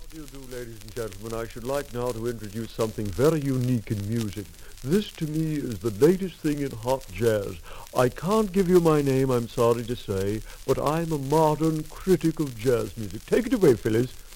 How do you do, ladies and gentlemen? I should like now to introduce something very unique in music. This, to me, is the latest thing in hot jazz. I can't give you my name, I'm sorry to say, but I'm a modern critic of jazz music. Take it away, Phyllis.